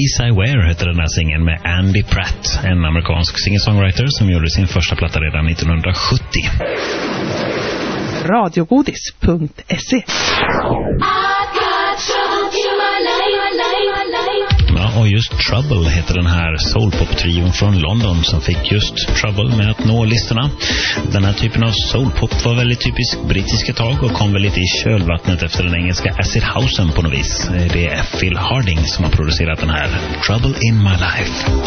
Peace I Wear heter den här singeln med Andy Pratt, en amerikansk singer-songwriter som gjorde sin första platta redan 1970. Radiogodis.se. Ja, och just Trouble heter den här soulpop-trion från London som fick just Trouble med att nå listorna. Den här typen av soulpop var väldigt typisk brittisk ett tag och kom väl lite i kölvattnet efter den engelska acid housen på något vis. Det är Phil Harding som har producerat den här Trouble in My Life.